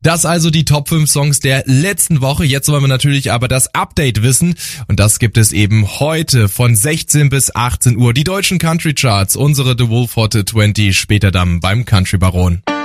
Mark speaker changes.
Speaker 1: Das also die Top 5 Songs der letzten Woche. Jetzt wollen wir natürlich aber das Update wissen. Und das gibt es eben heute von 16 bis 18 Uhr. Die deutschen Country Charts, unsere The Wolf Hot 20, später dann beim Country Baron.